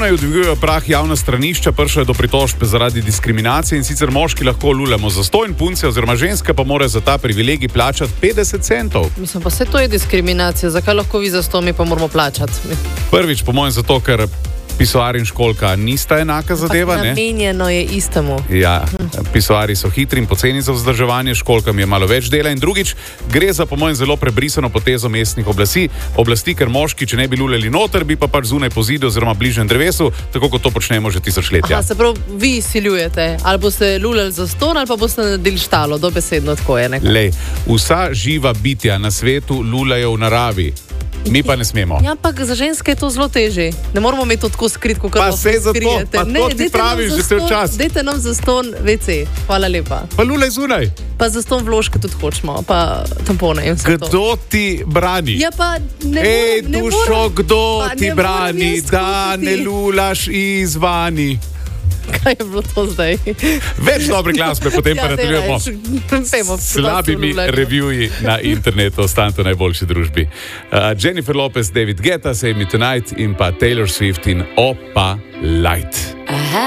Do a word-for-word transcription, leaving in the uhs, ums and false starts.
Dunaju dvigujejo prah javna stranišča, prišlo je do pritožb zaradi diskriminacije in sicer moški lahko lulamo zastonj, punce oziroma ženske pa morajo za ta privilegij plačati petdeset centov. Mislim, pa vse to je diskriminacija. Zakaj lahko vi zastonj, mi pa moramo plačati? Prvič, po mojem, zato, ker pisoar in školjka nista enaka zadeva, ne? Namenjeno je istemu. Ja, pisoari so hitri in poceni za vzdrževanje, školjkam je malo več dela in drugič, gre za po mojem zelo prebrisano potezo mestnih oblasti, oblasti, ker moški, če ne bi luleli noter, bi pa pač zunaj po zidu oziroma bližnjem drevesu, tako kot to počnemo že tisočletja. Aha, se pravi, vi siljujete, ali boste luleli zastonj, ali pa boste naredili štalo, dobesedno tako je nekaj. Lej, vsa živa bitja na svetu lulajo v naravi. Mi pa ne smemo. Ja, ampak za ženske je to zelo težje. Ne moramo imeti to tako skritko, kot pa se za to, pa to ti praviš že cel čas. Dajte nam zastonj ve ce. Hvala lepa. Pa lulaj zunaj. Pa zastonj vložke tudi hočemo, pa tampone in vse to. Kdo ti brani? Ja, pa ne Ej, morem, ne dušo, morem, kdo pa ti ne brani, morem jaz da kupiti. ne lulaš izvani? Kaj je bilo to zdaj? Več dobrih glasbe, potem Ja, pa daj, nadaljujemo. daj, pejmo, S slabimi da so lulali. revjuji na internetu, ostanite v najboljši družbi. Uh, Jennifer Lopez, David Guetta, Save Me Tonight in pa Taylor Swift in Opa Light.